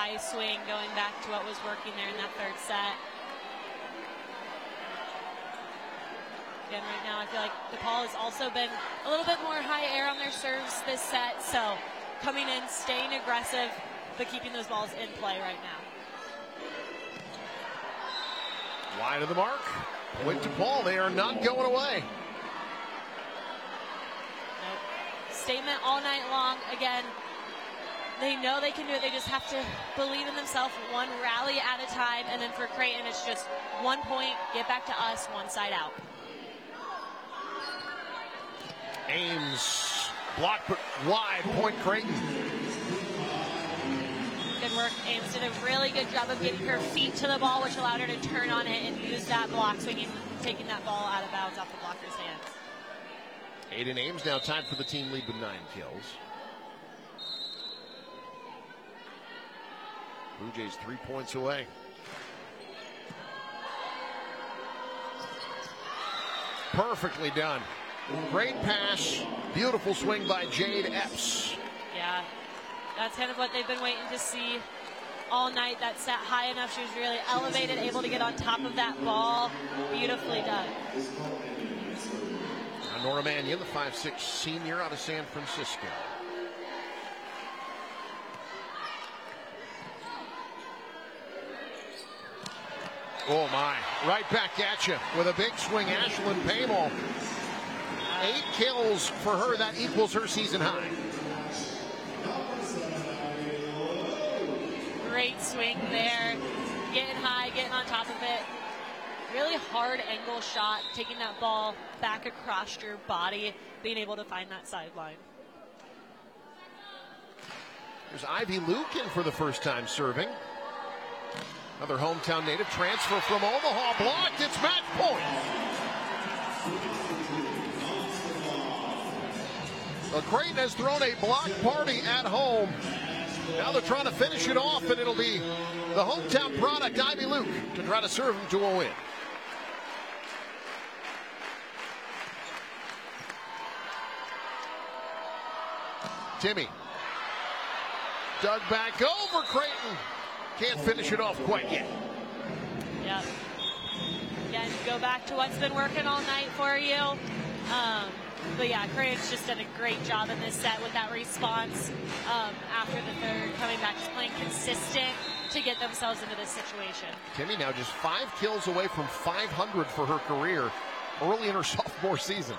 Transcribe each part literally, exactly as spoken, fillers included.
high swing, going back to what was working there in that third set. Again, right now I feel like DePaul has also been a little bit more high air on their serves this set, so coming in, staying aggressive, but keeping those balls in play right now. Wide of the mark. Point to Paul. They are not going away. Nope. Statement all night long. Again, they know they can do it. They just have to believe in themselves, one rally at a time. And then for Creighton, it's just one point, get back to us, one side out. Ames blocked wide, point Creighton. Good work. Ames did a really good job of getting her feet to the ball, which allowed her to turn on it and use that block swinging, taking that ball out of bounds off the blocker's hands. Aiden Ames now tied for the team lead with nine kills. Blue Jays three points away. Perfectly done. Great pass. Beautiful swing by Jade Epps. Yeah, that's kind of what they've been waiting to see all night. That sat high enough. She was really elevated, able to get on top of that ball. Beautifully done. Now Nora Mannion, the five six senior out of San Francisco. Oh my, right back at you with a big swing, Ashlyn Paymol. Eight kills for her, that equals her season high. Great swing there, getting high, getting on top of it. Really hard angle shot, taking that ball back across your body, being able to find that sideline. There's Ivy Luke in for the first time serving. Another hometown native, transfer from Omaha, blocked, it's match point. Well, Creighton has thrown a block party at home. Now they're trying to finish it off, and it'll be the hometown product, Ivy Luke, to try to serve them to a win. Timmy. Dug back over Creighton. Can't finish it off quite yet. Yep. Again, go back to what's been working all night for you. Um, but yeah, Creighton's just done a great job in this set with that response um, after the third, coming back, just playing consistent to get themselves into this situation. Timmy now just five kills away from five hundred for her career early in her sophomore season.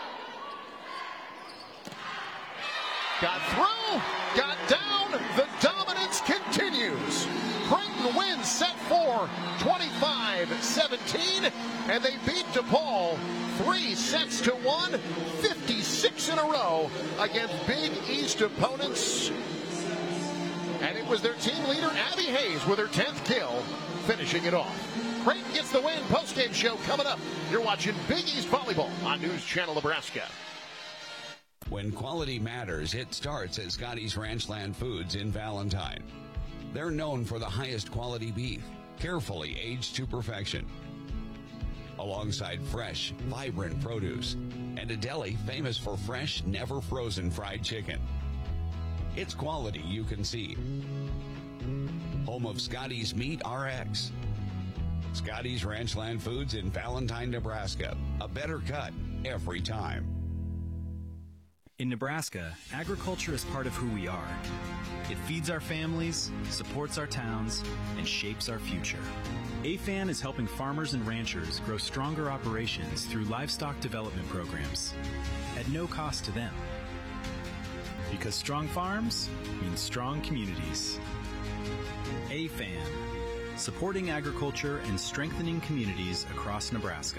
Got through, got down, the dominance continues. Creighton wins set four, twenty-five seventeen, and they beat DePaul three sets to one, fifty-six in a row against Big East opponents. And it was their team leader, Abby Hayes, with her tenth kill, finishing it off. Creighton gets the win. Postgame show coming up. You're watching Big East Volleyball on News Channel Nebraska. When quality matters, it starts at Scotty's Ranchland Foods in Valentine. They're known for the highest quality beef, carefully aged to perfection, alongside fresh, vibrant produce, and a deli famous for fresh, never frozen fried chicken. It's quality you can see. Home of Scotty's Meat R X. Scotty's Ranchland Foods in Valentine, Nebraska. A better cut every time. In Nebraska, agriculture is part of who we are. It feeds our families, supports our towns, and shapes our future. A F A N is helping farmers and ranchers grow stronger operations through livestock development programs at no cost to them. Because strong farms mean strong communities. A F A N, supporting agriculture and strengthening communities across Nebraska.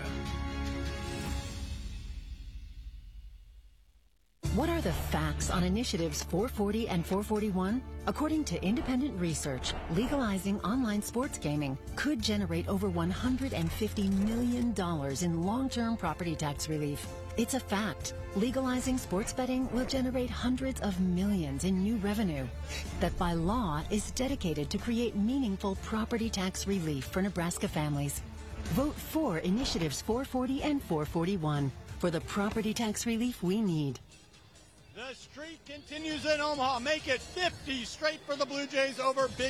What are the facts on initiatives four forty and four forty-one? According to independent research, legalizing online sports gaming could generate over one hundred fifty million dollars in long-term property tax relief. It's a fact. Legalizing sports betting will generate hundreds of millions in new revenue that by law is dedicated to create meaningful property tax relief for Nebraska families. Vote for initiatives four forty and four forty-one for the property tax relief we need. The streak continues in Omaha. Make it fifty straight for the Blue Jays over Big